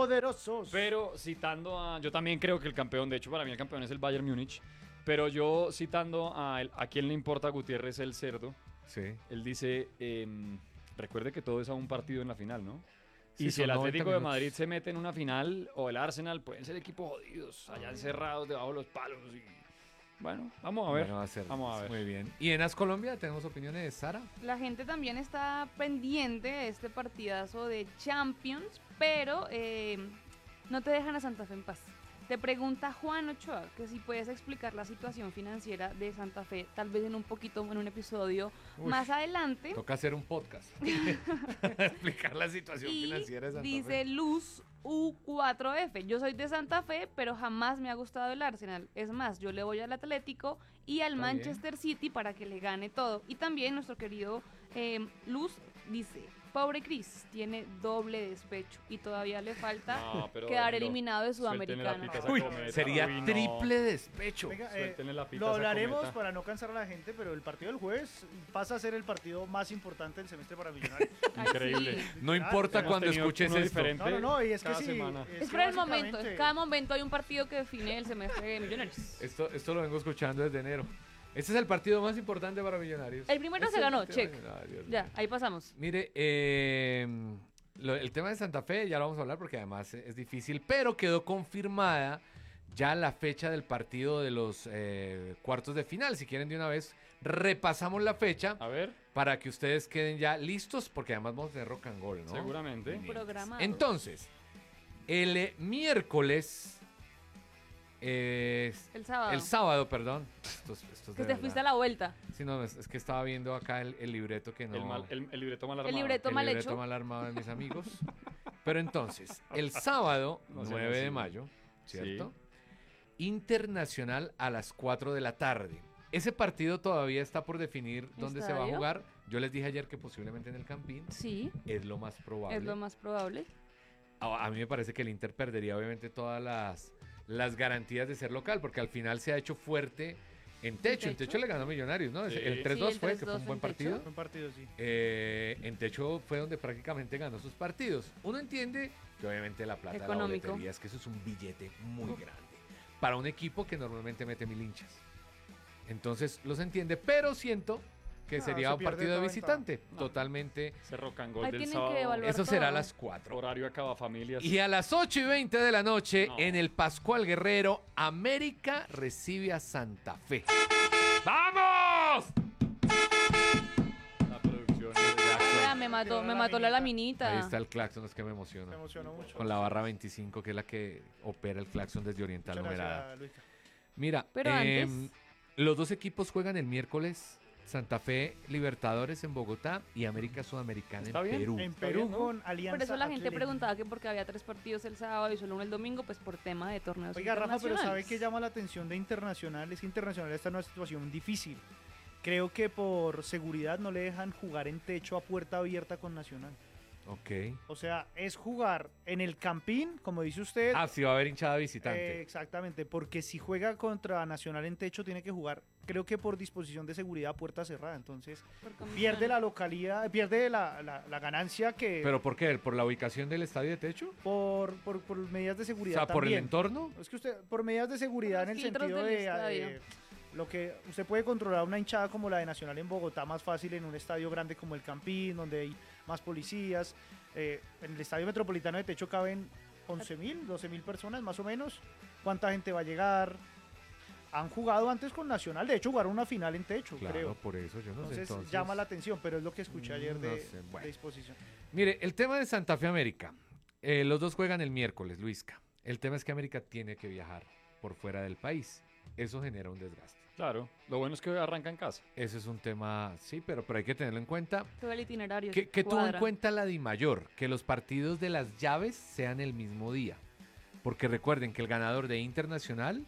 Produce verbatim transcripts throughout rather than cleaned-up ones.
poderosos. Pero citando a... Yo también creo que el campeón, de hecho para mí el campeón es el Bayern Múnich, pero yo citando a, el- a quien le importa a Gutiérrez el cerdo, Sí. él dice, em, recuerde que todo es a un partido en la final, ¿no? Sí, Y si son el noventa Atlético de minutos. Madrid se mete en una final, o el Arsenal, pueden ser equipos jodidos, allá encerrados debajo de los palos. Y... Bueno, vamos a ver. Bueno, va a ser. Vamos a ver. Muy bien. ¿Y en As Colombia tenemos opiniones de Sara? La gente también está pendiente de este partidazo de Champions, pero eh, no te dejan a Santa Fe en paz. Te pregunta Juan Ochoa que si puedes explicar la situación financiera de Santa Fe, tal vez en un poquito, en un episodio Uy, más adelante. Toca hacer un podcast. Explicar la situación Y financiera de Santa dice Fe. Luz U cuatro F, yo soy de Santa Fe, pero jamás me ha gustado el Arsenal. Es más, yo le voy al Atlético y al Está Manchester City para que le gane todo. Y también nuestro querido eh, Luz dice, pobre Chris, tiene doble despecho y todavía le falta No, pero quedar déjenlo. eliminado de Suéltenle la Sudamericana. pita a esa Uy, cometa. sería Uy, no. triple despecho. Venga, eh, Suéltenle la pita lo a esa hablaremos cometa. para no cansar a la gente, pero el partido del jueves pasa a ser el partido más importante del semestre para Millonarios. Ay, Increíble. sí. No importa Hemos cuando tenido escuches uno esto. diferente No, no, no, y es que cada sí. semana. Es Es que por el momento, básicamente- en cada momento hay un partido que define el semestre de Millonarios. Esto, esto lo vengo escuchando desde enero. Este es el partido más importante para Millonarios. El primero Este se es el ganó, partido check. de Millonarios. Ya, ahí pasamos. Mire, eh, lo- el tema de Santa Fe ya lo vamos a hablar porque además es difícil, pero quedó confirmada ya la fecha del partido de los eh, cuartos de final. Si quieren de una vez, repasamos la fecha A ver, para que ustedes queden ya listos, porque además vamos a tener rock and roll, ¿no? seguramente. Pendientes. Programados. Entonces, el eh, miércoles, eh, El sábado. el sábado, perdón. Esto es- esto es Que de te fuiste a verdad. la vuelta. Sí, no, es, es que estaba viendo acá el, el libreto que no... El, mal- el- el libreto mal El armado. libreto el mal libreto hecho. mal armado de mis amigos. Pero entonces, el sábado, No sean nueve de así. mayo, ¿cierto? Sí. Internacional a las cuatro de la tarde. Ese partido todavía está por definir dónde se va a ¿Estadio? jugar. Yo les dije ayer que posiblemente en el Campín. Sí, Es lo más probable. es lo más probable. A, a mí me parece que el Inter perdería obviamente todas las, las garantías de ser local, porque al final se ha hecho fuerte en techo. En techo? techo le ganó a Millonarios, ¿no? Sí. El tres dos Sí, el fue, que tres fue dos un buen en techo. partido. Buen partido, sí. Eh, en techo fue donde prácticamente ganó sus partidos. Uno entiende que obviamente la plata de la Económico. boletería es que eso es un billete muy grande para un equipo que normalmente mete mil hinchas. Entonces los entiende, pero siento que No, sería se un pierde partido de toda visitante. No. Totalmente. Ese rock and roll Ahí del tienen sábado. que evaluar Eso será a todo. las cuatro. Horario acaba familias. Y a las ocho y veinte de la noche, No. en el Pascual Guerrero, América recibe a Santa Fe. ¡Vamos! La producción. Ya, me mató, me mató la laminita. Ahí está el claxon, es que me emociona. Me emocionó mucho. Con la barra veinticinco, que es la que opera el claxon desde Oriental Muchas Numerada. gracias, Luisa. Mira, Pero em, antes- los dos equipos juegan el miércoles. Santa Fe Libertadores en Bogotá y América Sudamericana Está en bien. Perú. En Está Perú bien, ¿no? con Alianza Por eso la gente Atlético. preguntaba que porque había tres partidos el sábado y solo uno el domingo, pues por tema de torneos Oiga, Rafa, pero ¿sabe internacionales. qué llama la atención de Internacional? Es que Internacional está en una situación difícil. Creo que por seguridad no le dejan jugar en techo a puerta abierta con Nacional. Ok. O sea, es jugar en el Campín, como dice usted. Ah, sí va a haber hinchada visitante. Eh, exactamente, porque si juega contra Nacional en techo tiene que jugar, creo que por disposición de seguridad a puerta cerrada. Entonces Por comisión. pierde la localidad, pierde la, la- la ganancia que ¿Pero por qué? ¿Por la ubicación del estadio de techo? por, por, por medidas de O seguridad sea, por el también. entorno. Es que usted, por medidas de seguridad Por en los el filtros sentido del de estadio. eh, lo que usted puede controlar una hinchada como la de Nacional en Bogotá más fácil en un estadio grande como el Campín, donde hay más policías. Eh, en el estadio metropolitano de techo caben once mil, doce mil personas más o menos. ¿Cuánta gente va a llegar? Han jugado antes con Nacional, de hecho jugaron una final en techo, Claro, creo. por eso yo no sé. Entonces, Entonces, llama la atención, pero es lo que escuché ayer de, No sé, bueno. de disposición. Mire, el tema de Santa Fe América. Eh, los dos juegan el miércoles, Luisca. El tema es que América tiene que viajar por fuera del país. Eso genera un desgaste. Claro. Lo bueno es que arranca en casa. Ese es un tema, sí, pero, pero hay que tenerlo en cuenta. Todo el itinerario. ¿Qué, qué tuvo en cuadra. cuenta la DIMAYOR? Que los partidos de las llaves sean el mismo día. Porque recuerden que el ganador de Internacional...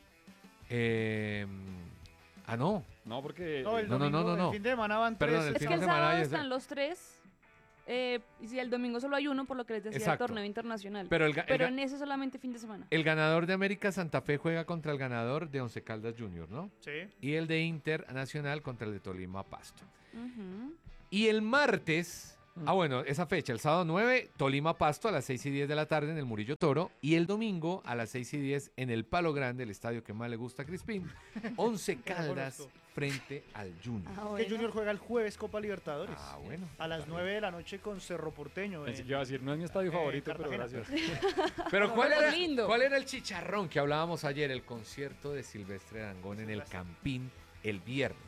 eh, ah, no. No, porque. No, el No, no, domingo, no, no, no. el fin de semana van Perdón, tres. el Es fin que de el semana sábado ya es- están los tres. eh, y si el domingo solo hay uno, por lo que les decía Exacto. el torneo internacional. Pero el ga- el Pero ga- en ese solamente fin de semana. El ganador de América Santa Fe juega contra el ganador de Once Caldas Junior, ¿no? Sí. Y el de Internacional contra el de Tolima Pasto. Ujú. Y el martes, Ah, bueno, esa fecha, el sábado nueve, Tolima Pasto a las seis y diez de la tarde en el Murillo Toro. Y el domingo a las seis y diez en el Palo Grande, el estadio que más le gusta a Crispín. Once Caldas frente al Junior. Ah, Que bueno. Junior juega el jueves Copa Libertadores. Ah, bueno. A las nueve de la noche con Cerro Porteño. Pensé en- que iba a decir, no es mi estadio eh, favorito, pero Cartagena. gracias. Pero ¿cuál Pero era, lindo. ¿cuál era el chicharrón que hablábamos ayer? El concierto de Silvestre Dangond en el Silvestre. Campín el viernes.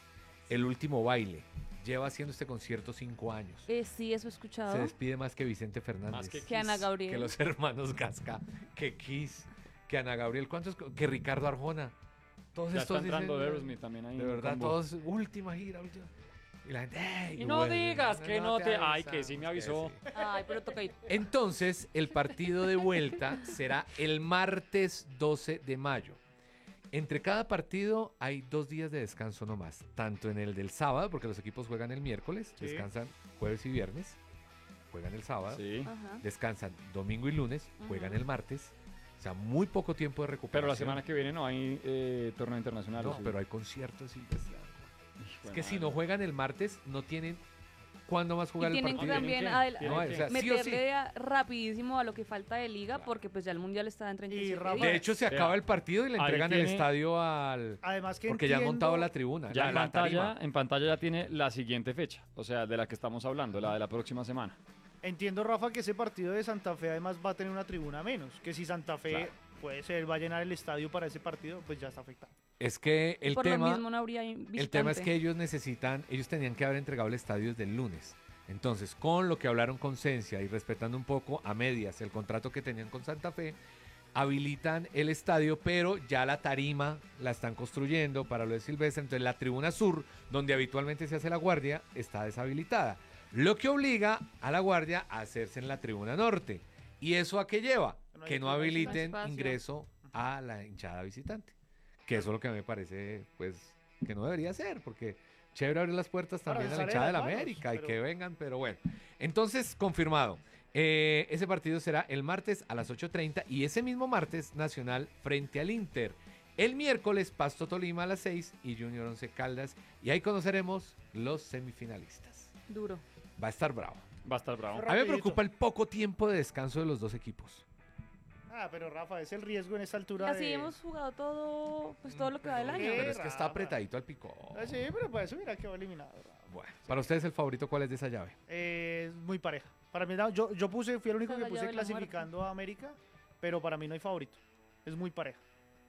El último baile. Lleva haciendo este concierto cinco años. Eh, sí, eso he escuchado. Se despide más que Vicente Fernández. Más que Que Ana Kiss. Gabriel. que los hermanos Gasca, que Kiss, que Ana Gabriel, ¿cuántos? Que Ricardo Arjona. Todos Ya estos está entrando dicen, Aerosmith también ahí. de en el verdad, combo. todos, última gira, última. Y la gente, "Ey, Y no bueno, digas que no te- ay, que sí me avisamos, avisó". que sí. Ay, pero toca ir. Entonces, el partido de vuelta será el martes doce de mayo. Entre cada partido hay dos días de descanso nomás, tanto en el del sábado, porque los equipos juegan el miércoles, Sí. descansan jueves y viernes, juegan el sábado, Sí. Ajá. descansan domingo y lunes, juegan Ujú. el martes, o sea, muy poco tiempo de recuperación. Pero la semana que viene no hay eh, torneo internacional. ¿o No, sí? pero hay conciertos Silvestre. Hijo Es de que si madre. no juegan el martes, no tienen cuándo más Y jugar el tienen que partido. también ¿Tienen adel- qué? No, o sea, sí o sí. meterle a- rapidísimo a lo que falta de liga, porque pues ya el mundial está en treinta y siete Rafa, días. De hecho, se Vea, acaba el partido y le ahí entregan el tiene- estadio al... Además que Porque ya han montado entiendo- la tribuna. Ya la- en la pantalla, tarima. en pantalla ya tiene la siguiente fecha, o sea, de la que estamos hablando, la de la próxima semana. Entiendo, Rafa, que ese partido de Santa Fe además va a tener una tribuna menos. Que si Santa Fe Claro. puede ser, va a llenar el estadio para ese partido, pues ya está afectado. Es que el Por lo tema, mismo no habría visitante. el tema es que ellos necesitan, ellos tenían que haber entregado el estadio desde el lunes. Entonces, con lo que hablaron con Cencia y respetando un poco a medias el contrato que tenían con Santa Fe, habilitan el estadio, pero ya la tarima la están construyendo para lo de Silvestre. Entonces, la tribuna sur, donde habitualmente se hace la guardia, está deshabilitada. Lo que obliga a la guardia a hacerse en la tribuna norte. ¿Y eso a qué lleva? No hay Que no espacio. habiliten Espacio. ingreso a la hinchada visitante. Que eso es lo que me parece, pues, que no debería ser, porque chévere abrir las puertas Para también a la usar hinchada de las la manos, América y pero- que vengan, pero bueno. Entonces, confirmado. Eh, ese partido será el martes a las ocho treinta y ese mismo martes Nacional frente al Inter. El miércoles Pasto Tolima a las seis y Junior Once Caldas. Y ahí conoceremos los semifinalistas. Duro. Va a estar bravo. Va a estar bravo. A mí me Rapidito. preocupa el poco tiempo de descanso de los dos equipos. Ah, pero Rafa, es el riesgo en esta altura Así de... hemos jugado todo, pues todo lo que va del año. ¿Qué? Pero es que está Rafa. apretadito al pico. Ah, sí, pero para eso mira que va eliminado. Rafa. Bueno, para ustedes el favorito, ¿cuál es de esa llave? Eh, es muy pareja. Para mí, no, yo, yo puse, fui el único Esa es que la puse llave de la clasificando a América, pero para mí no hay favorito. Es muy pareja.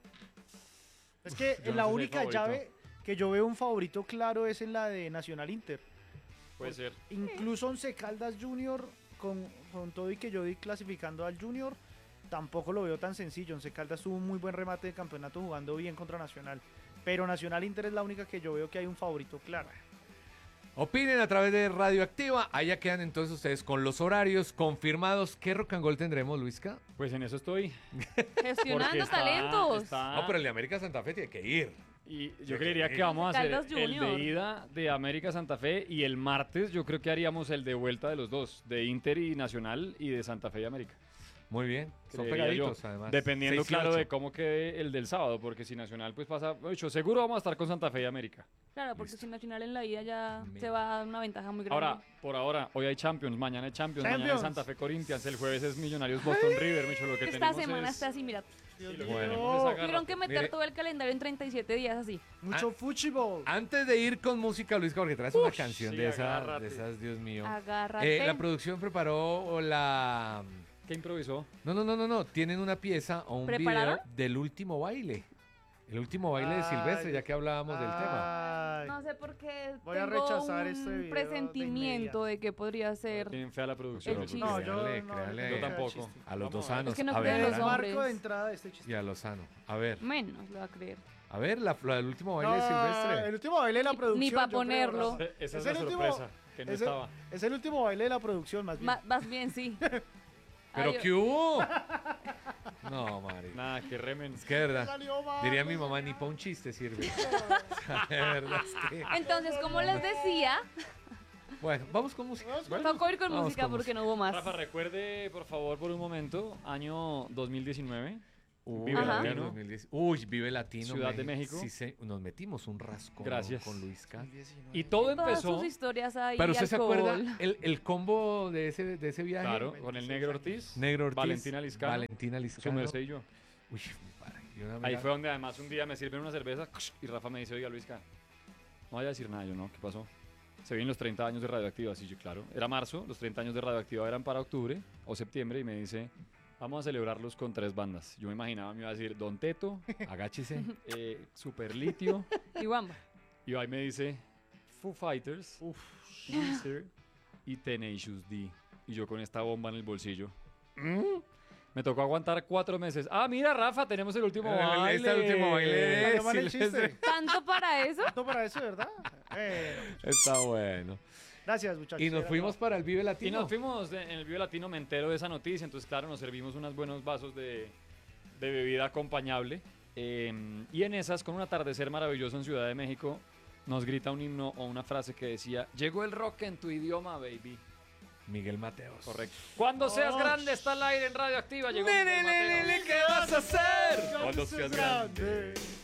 Es que yo en no la sé si hay única favorito. llave que yo veo un favorito claro es en la de Nacional Inter. Puede ser. Incluso Once Caldas Junior, con, con todo y que yo di clasificando al Junior, tampoco lo veo tan sencillo. Once Caldas tuvo un muy buen remate de campeonato jugando bien contra Nacional. Pero Nacional Inter es la única que yo veo que hay un favorito claro. Opinen a través de Radioactiva. Allá quedan entonces ustedes con los horarios confirmados. ¿Qué rock and roll tendremos, Luisca? Pues en eso estoy. Gestionando porque está- talentos. está- No, pero el de América Santa Fe tiene que ir. Y Sí, yo creería sí. que vamos a hacer Caldas el de Junior. ida de América Santa Fe y el martes yo creo que haríamos el de vuelta de los dos, de Inter y Nacional y de Santa Fe y América. Muy bien. Son Creería pegaditos, yo. además. Dependiendo, Seis y claro, ocho. de cómo quede el del sábado, porque si Nacional pues pasa ocho, seguro vamos a estar con Santa Fe y América. Claro, porque Listo. si Nacional en la ida ya Bien. se va a dar una ventaja muy grande. Ahora, por ahora, hoy hay Champions, mañana hay Champions, mañana Champions. hay Santa Fe Corinthians, el jueves es Millonarios Boston River, Micho, lo que esta tenemos semana es... está así, mira. Dios Sí, lo mío, que tenemos es Oh. agárrate. Tuvieron que meter Mire. todo el calendario en treinta y siete días así. mucho fútbol. Antes de ir con música, Luisca, porque traes una canción sí, de, esa, agárrate. de esas, Dios mío. Agárrate. Eh, la producción preparó la... ¿Qué improvisó? No, no, no, no, no. Tienen una pieza o un ¿Prepararon? video del último baile. El último baile de Ay, Silvestre, ya que hablábamos del tema. Ay, No sé por qué Voy a tengo rechazar un este video de presentimiento de, que podría ser. Tienen fe a la producción. El pues, chiste. No, yo Créale, no, créale. Yo no, tampoco. chiste. A los Vamos dos a ver. años. Es que no a creen ver, los Es Alan, hombres. marco de entrada de este chiste. y a Lozano. A ver, Menos lo va a creer. a ver, la, la del último baile de No, Silvestre. el último baile de la Ni- producción. ni pa' yo creo, ponerlo. Rafa. Eh, Esa es, Es la el último- sorpresa, que no es el- estaba. Es el último baile de la producción, más bien. Ma- más bien, sí. ¿Pero Ay, qué hubo? No, Mari. Nada, que remen. Es que de verdad, Salió mal, diría mi no mamá, sé ni nada. para un chiste sirve. De verdad es que... Entonces, como les decía, Bueno, vamos con música. tocó ir con Vamos música con porque no hubo más. Rafa, recuerde, por favor, por un momento, año dos mil diecinueve. Uy, Vive Ajá. Latino. dos mil diez. Uy, Vive Latino. Ciudad de me- México. Sí, se- nos metimos un rascón Gracias. con Luisca. Y todo Todas empezó, sus historias hay Pero usted se acuerda alcohol. el, el combo de ese, de ese viaje. claro, con el Negro Ortiz, Negro Ortiz, Valentina Liscano, Valentina su Liscano. merced y yo. Uy, mi padre, y una Ahí amiga- fue donde además un día me sirven una cerveza y Rafa me dice, oiga Luisca, no vaya a decir nada, yo no, ¿qué pasó? Se vienen los treinta años de Radioactiva, así yo, claro, era marzo, los treinta años de Radioactiva eran para octubre o septiembre y me dice, vamos a celebrarlos con tres bandas. Yo me imaginaba, me iba a decir Don Teto, Agáchese. eh, Super Litio, Y Wamba. y ahí me dice Foo Fighters, Weezer y Tenacious D. Y yo con esta bomba en el bolsillo. ¿Mm? Me tocó aguantar cuatro meses. Ah, mira, Rafa, tenemos el último Eh, baile. ahí está el último baile. Cuando van el Silvestre. chiste. ¿Tanto para eso? ¿Todo para eso, verdad? Eh, Está bueno. gracias, muchachos. Y nos Era fuimos todo. para el Vive Y Latino. nos fuimos de- en el Vive Latino, me entero de esa noticia, entonces claro, nos servimos unos buenos vasos de, de bebida acompañable. eh, y en esas, con un atardecer maravilloso en Ciudad de México, nos grita un himno o una frase que decía, llegó el rock en tu idioma, baby. Miguel Mateos. Correcto. Cuando seas Oh. grande está al aire en Radioactiva, llegó Ne, Miguel ne, ne, Mateos. ne, ¿qué vas a hacer? Cuando seas grande. grande.